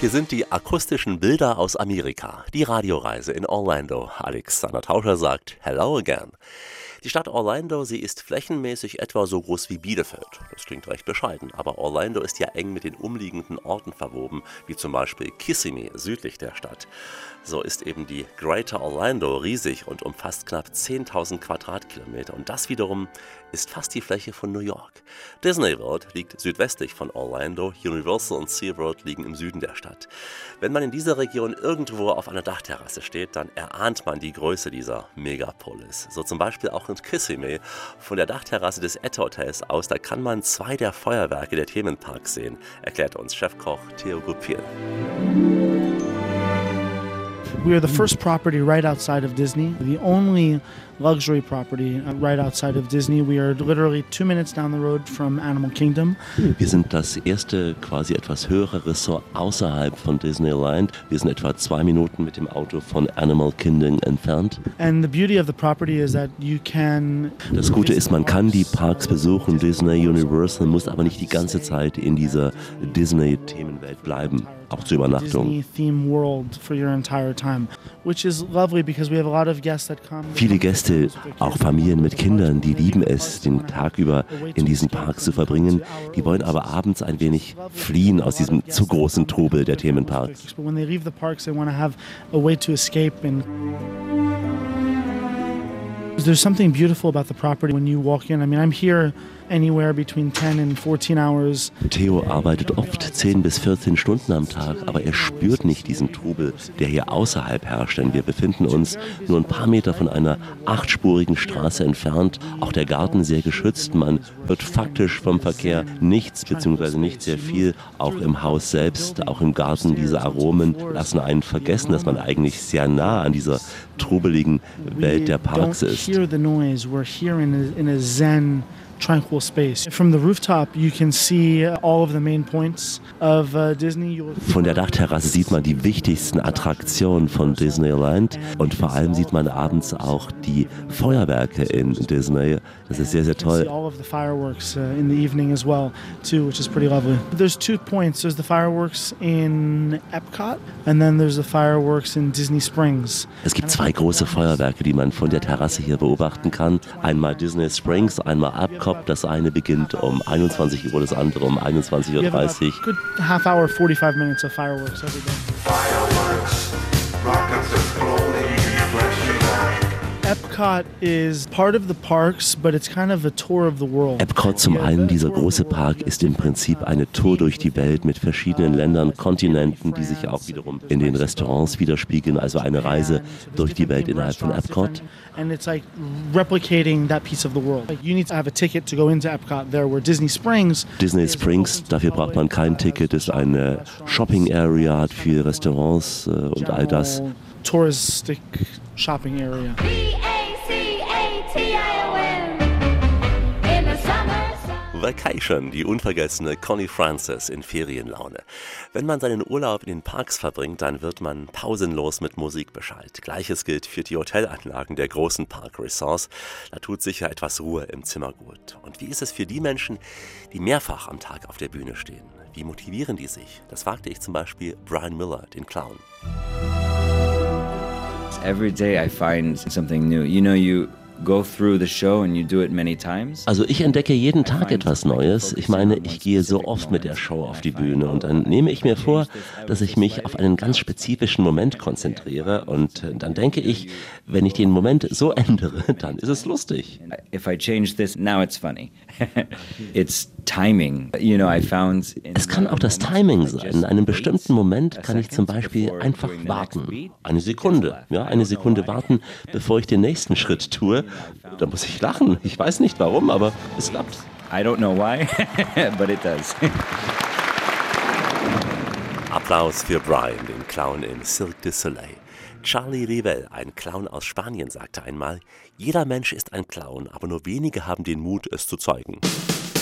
Hier sind die akustischen Bilder aus Amerika. Die Radioreise in Orlando. Alexander Tauscher sagt Hello again. Die Stadt Orlando, sie ist flächenmäßig etwa so groß wie Bielefeld. Das klingt recht bescheiden, aber Orlando ist ja eng mit den umliegenden Orten verwoben, wie zum Beispiel Kissimmee, südlich der Stadt. So ist eben die Greater Orlando riesig und umfasst knapp 10.000 Quadratkilometer und das wiederum ist fast die Fläche von New York. Disney World liegt südwestlich von Orlando, Universal und SeaWorld liegen im Süden der Stadt. Wenn man in dieser Region irgendwo auf einer Dachterrasse steht, dann erahnt man die Größe dieser Megapolis. So zum Beispiel auch in Kissimmee. Von der Dachterrasse des Ed-Hotels aus, da kann man 2 der Feuerwerke der Themenparks sehen, erklärt uns Chefkoch Theo Goupil. We are the first property right outside of Disney, the only luxury property right outside of Disney. We are literally 2 minutes down the road from Animal Kingdom. Wir sind das erste quasi etwas höhere Ressort außerhalb von Disneyland. Wir sind etwa 2 Minuten mit dem Auto von Animal Kingdom entfernt. And the beauty of the property is that you can. Das Gute ist, man kann die Parks besuchen, Disney, Universal, muss aber nicht die ganze Zeit in dieser Disney-Themenwelt bleiben, auch zur Übernachtung. Disney theme world for your entire time, which is lovely because we have a lot of guests that come. Viele Gäste, auch Familien mit Kindern, die lieben es, den Tag über in diesen Parks zu verbringen. Die wollen aber abends ein wenig fliehen aus diesem zu großen Trubel der Themenparks. But when they leave the parks, they want to have a way to escape and. There's something beautiful about the property when you walk in. I mean, I'm here anywhere between 10 and 14 hours. Theo arbeitet oft 10 bis 14 Stunden am Tag, aber er spürt nicht diesen Trubel, der hier außerhalb herrscht. Denn wir befinden uns nur ein paar Meter von einer 8-spurigen Straße entfernt. Auch der Garten sehr geschützt. Man hört faktisch vom Verkehr nichts bzw. nicht sehr viel. Auch im Haus selbst, auch im Garten, diese Aromen lassen einen vergessen, dass man eigentlich sehr nah an dieser trubeligen Welt der Parks ist. Hear the noise. We're here in a zen, tranquil space. From the rooftop you can see all of the main points of Disney. Von der Dachterrasse sieht man die wichtigsten Attraktionen von Disneyland und vor allem sieht man abends auch die Feuerwerke in Disney. Das ist sehr, sehr toll. All of the fireworks in the evening as well too, which is pretty lovely. There's 2 points. There's the fireworks in Epcot and then there's the fireworks in Disney Springs. Es gibt 2 große Feuerwerke, die man von der Terrasse hier beobachten kann. Einmal Disney Springs, einmal Epcot. Das eine beginnt um 21 Uhr, das andere um 21:30 Uhr. Good half hour, 45 minutes of fireworks every day. Fireworks, rockets exploding, flashing light. Epcot is part of the parks, but it's kind of a tour of the world. Epcot zum einen, dieser große Park, ist im Prinzip eine Tour durch die Welt mit verschiedenen Ländern, Kontinenten, die sich auch wiederum in den Restaurants widerspiegeln, also eine Reise durch die Welt innerhalb von Epcot. And it's like replicating that piece of the world. Like you need to have a ticket to go into Epcot there, where Disney Springs. Disney Springs, dafür braucht man kein Ticket, ist eine Shopping Area, hat viele Restaurants und all das. Touristic shopping area. Vacation, die unvergessene Connie Francis in Ferienlaune. Wenn man seinen Urlaub in den Parks verbringt, dann wird man pausenlos mit Musik beschallt. Gleiches gilt für die Hotelanlagen der großen Parkresorts. Da tut sicher etwas Ruhe im Zimmer gut. Und wie ist es für die Menschen, die mehrfach am Tag auf der Bühne stehen? Wie motivieren die sich? Das fragte ich zum Beispiel Brian Miller, den Clown. Every day I find something new. You know, you go through the show and you do it many times. Also ich entdecke jeden Tag etwas Neues. Ich meine, ich gehe so oft mit der Show auf die Bühne und dann nehme ich mir vor, dass ich mich auf einen ganz spezifischen Moment konzentriere und dann denke ich, wenn ich den Moment so ändere, dann ist es lustig. If I change this, now it's funny. It's timing. You know, I found Es kann auch das Timing sein. In einem bestimmten Moment kann ich zum Beispiel einfach warten. Eine Sekunde warten, bevor ich den nächsten Schritt tue. Da muss ich lachen. Ich weiß nicht warum, aber es klappt. I don't know why, but it does. Applaus für Brian, den Clown in Cirque du Soleil. Charlie Rivel, ein Clown aus Spanien, sagte einmal: Jeder Mensch ist ein Clown, aber nur wenige haben den Mut, es zu zeigen.